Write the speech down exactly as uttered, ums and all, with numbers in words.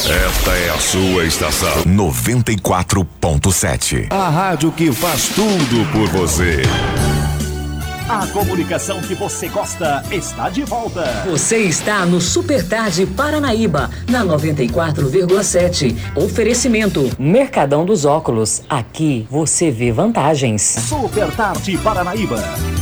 Esta é a sua estação noventa e quatro ponto sete. A rádio que faz tudo por você. A comunicação que você gosta está de volta. Você está no Super Tarde Paranaíba, na noventa e quatro vírgula sete. Oferecimento Mercadão dos Óculos. Aqui você vê vantagens. Super Tarde Paranaíba.